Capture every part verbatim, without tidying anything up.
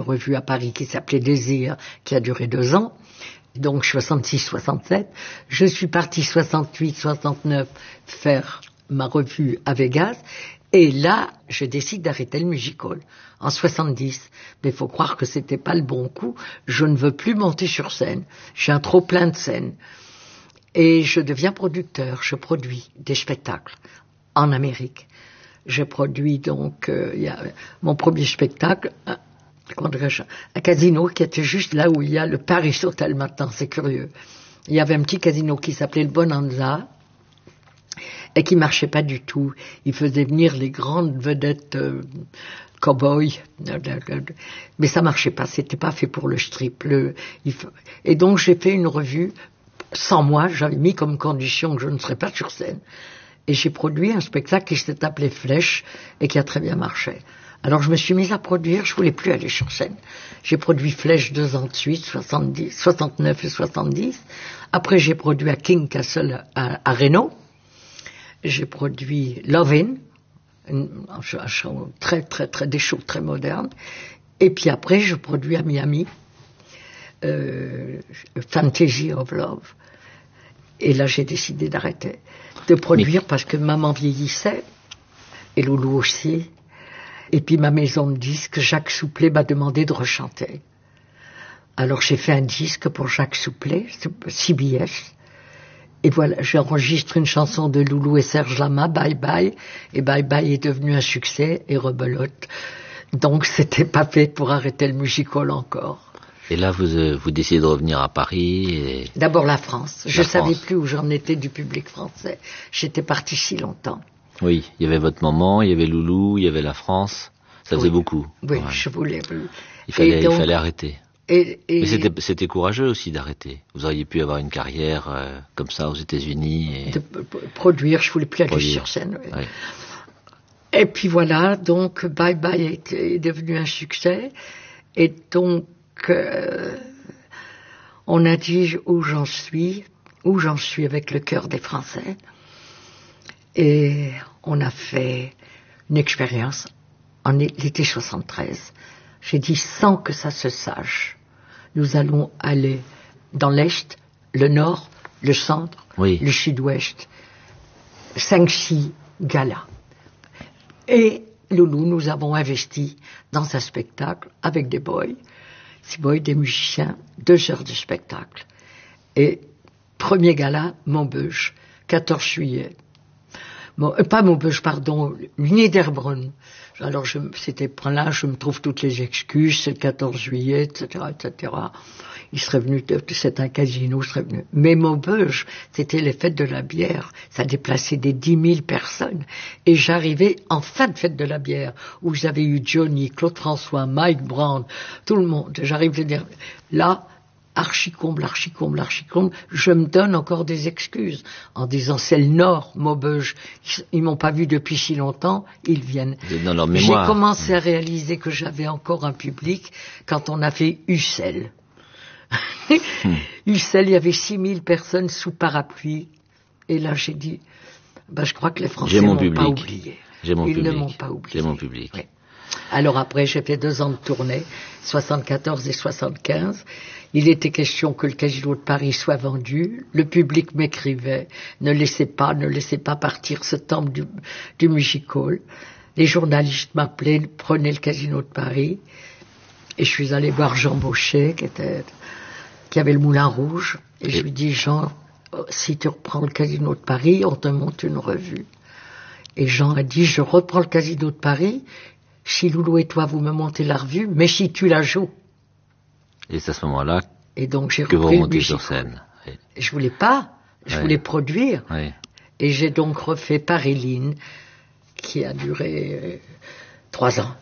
une revue à Paris qui s'appelait Désir, qui a duré deux ans. Donc soixante-six soixante-sept. Je suis partie soixante-huit soixante-neuf faire ma revue à Vegas. Et là, je décide d'arrêter le musical en soixante-dix. Mais il faut croire que c'était pas le bon coup. Je ne veux plus monter sur scène. J'ai un trop plein de scènes. Et je deviens producteur. Je produis des spectacles en Amérique. Je produis donc euh, y a, mon premier spectacle, un, un casino qui était juste là où il y a le Paris Hotel maintenant. C'est curieux. Il y avait un petit casino qui s'appelait le Bonanza. Et qui marchait pas du tout. Il faisait venir les grandes vedettes euh, cow-boys, mais ça marchait pas. C'était pas fait pour le strip. Le, il, et donc j'ai fait une revue. Sans moi, j'avais mis comme condition que je ne serais pas sur scène. Et j'ai produit un spectacle qui s'est appelé Flèche et qui a très bien marché. Alors je me suis mise à produire. Je voulais plus aller sur scène. J'ai produit Flèche deux ans de suite, soixante-dix, soixante-neuf et soixante-dix. Après j'ai produit à King Castle à, à Reno. J'ai produit Lovin', un show très, très, très, des shows très modernes. Et puis après, je produis à Miami, euh, Fantasy of Love. Et là, j'ai décidé d'arrêter de produire parce que maman vieillissait, et Loulou aussi. Et puis ma maison de disques, Jacques Souplet m'a demandé de rechanter. Alors j'ai fait un disque pour Jacques Souplet, C B S. Et voilà, j'enregistre une chanson de Loulou et Serge Lama, Bye Bye, et Bye Bye est devenu un succès, et rebelote. Donc c'était pas fait pour arrêter le musical encore. Et là, vous, euh, vous décidez de revenir à Paris et... D'abord la France. La Je France. savais plus où j'en étais du public français. J'étais partie si longtemps. Oui, il y avait votre maman, il y avait Loulou, il y avait la France. Ça faisait oui. beaucoup. Oui, ouais. je voulais... Il fallait, donc, il fallait arrêter. Et, et... Mais c'était, c'était courageux aussi d'arrêter. Vous auriez pu avoir une carrière euh, comme ça aux États-Unis. Et... De p- produire, je voulais plus aller produire. sur scène. Oui. Ouais. Et puis voilà, donc Bye Bye est, est devenu un succès. Et donc, euh, on a dit où j'en suis, où j'en suis avec le cœur des Français. Et on a fait une expérience en l'été soixante-treize. J'ai dit, sans que ça se sache, nous allons aller dans l'Est, le Nord, le Centre, oui. le Sud-Ouest. Cinq, six galas. Et Loulou, nous avons investi dans un spectacle avec des boys, des boys, des musiciens, deux heures de spectacle. Et premier gala, Maubeuge, quatorze juillet. Bon, euh, pas Maubeuge, pardon, Niederbronn. Alors, je, c'était là, je me trouve toutes les excuses, c'est le quatorze juillet, et cetera, et cetera. Il serait venu, c'est un casino, il serait venu. Mais Maubeuge, c'était les fêtes de la bière. Ça déplaçait des dix mille personnes. Et j'arrivais en fin de fête de la bière, où j'avais eu Johnny, Claude François, Mike Brand, tout le monde. J'arrive là, archi-comble, archi-comble, archi-comble, je me donne encore des excuses en disant c'est le Nord, Maubeuge, ils, ils m'ont pas vu depuis si longtemps, ils viennent. Dans leur mémoire. J'ai commencé à réaliser que j'avais encore un public quand on a fait Ussel. hmm. Ussel, il y avait six mille personnes sous parapluie, et là j'ai dit, ben, je crois que les Français m'ont public. pas oublié. J'ai mon ils public. ne m'ont pas oublié. J'ai mon public. Oui. Alors après, j'ai fait deux ans de tournée, soixante-quatorze et soixante-quinze. Il était question que le Casino de Paris soit vendu. Le public m'écrivait, ne laissez pas, ne laissez pas partir ce temple du, du musical. Les journalistes m'appelaient, prenaient le Casino de Paris. Et je suis allé voir Jean Baucher, qui était, qui avait le Moulin Rouge. Et, et je lui dis, Jean, si tu reprends le Casino de Paris, on te monte une revue. Et Jean a dit, je reprends le Casino de Paris. Si Loulou et toi, vous me montez la revue, mais si tu la joues. Et c'est à ce moment-là et donc, j'ai que vous repris remontez le sur scène. Oui. Je voulais pas, je oui. voulais produire. Oui. Et j'ai donc refait Paris-Line, qui a duré euh, trois ans.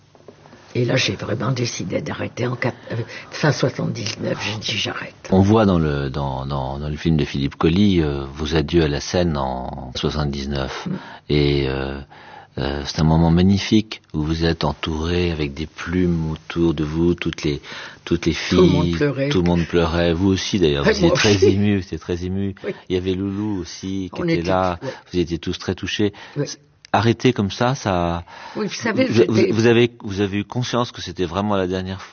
Et là, j'ai vraiment décidé d'arrêter en quatre, euh, fin soixante-dix-neuf. J'ai dit, j'arrête. On voit dans le, dans, dans, dans le film de Philippe Colly euh, vos adieux à la scène en soixante-dix-neuf. Mm. Et... Euh, Euh, c'est un moment magnifique où vous êtes entouré avec des plumes autour de vous, toutes les toutes les filles, tout le monde pleurait, tout le monde pleurait. Vous aussi d'ailleurs, ouais, vous étiez très ému, c'était très ému. Oui. Il y avait Loulou aussi qui On était, était là. ouais. Vous étiez tous très touchés. Oui. Arrêter comme ça, ça. Oui, vous savez, vous, vous, vous avez vous avez eu conscience que c'était vraiment la dernière fois.